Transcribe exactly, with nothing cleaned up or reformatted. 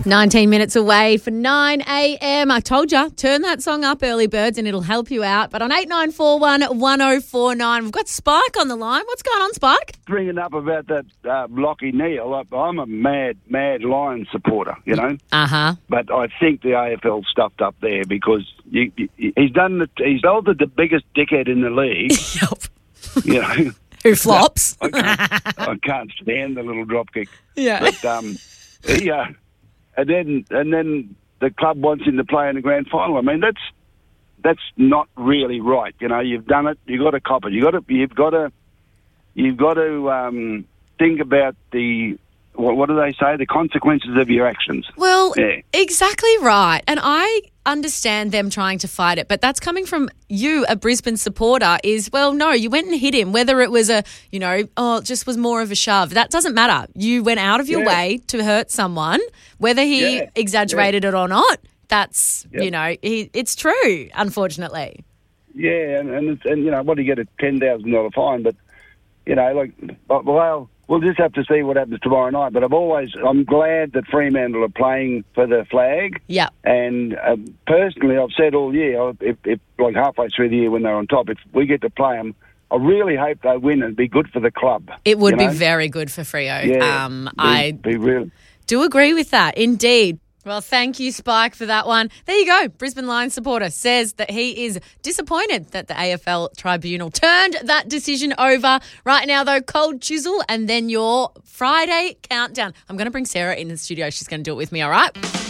nineteen minutes away for nine a.m. I told you, turn that song up, Early Birds, and it'll help you out. But on eight nine four one, one oh four nine, we've got Spike on the line. What's going on, Spike? Bringing up about that uh, Lockie Neal, I, I'm a mad, mad Lions supporter, you know. Uh-huh. But I think the A F L stuffed up there because you, you, he's done the, he's belted the biggest dickhead in the league. Yep. You know. Who flops. I can't, I can't stand the little drop kick. Yeah. But, um, he, uh, and then and then the club wants him to play in the grand final. I mean, that's that's not really right. You know, you've done it. You've got to cop it. You got to. You've got to. You've got to um, think about the. What, what do they say? The consequences of your actions. Well, yeah. Exactly right. And I understand them trying to fight it, but that's coming from you, a Brisbane supporter, is, well, no, you went and hit him, whether it was a, you know, oh, it just was more of a shove. That doesn't matter. You went out of your yeah. way to hurt someone, whether he yeah. exaggerated yeah. it or not. That's, yep. you know, he, it's true, unfortunately. Yeah, and, and, and you know, what do you get a ten thousand dollars fine? But, you know, like, well, we'll just have to see what happens tomorrow night. But I've always, I'm glad that Fremantle are playing for the flag. Yeah. And uh, personally, I've said all year, if, if like halfway through the year when they're on top, if we get to play them, I really hope they win and be good for the club. It would you be know? very good for Freo. Yeah, um, be, I be real. do agree with that, indeed. Well, thank you, Spike, for that one. There you go. Brisbane Lions supporter says that he is disappointed that the A F L tribunal turned that decision over. Right now, though, cold chisel and then your Friday countdown. I'm going to bring Sarah in the studio. She's going to do it with me, all right?